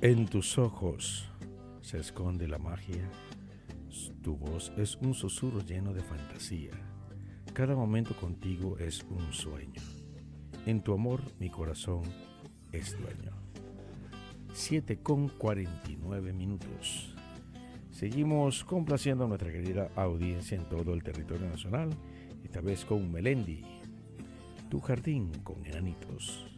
En tus ojos se esconde la magia. Tu voz es un susurro lleno de fantasía. Cada momento contigo es un sueño. En tu amor mi corazón es dueño. 7:49. Seguimos complaciendo a nuestra querida audiencia en todo el territorio nacional, esta vez con Melendi, Tu jardín con enanitos.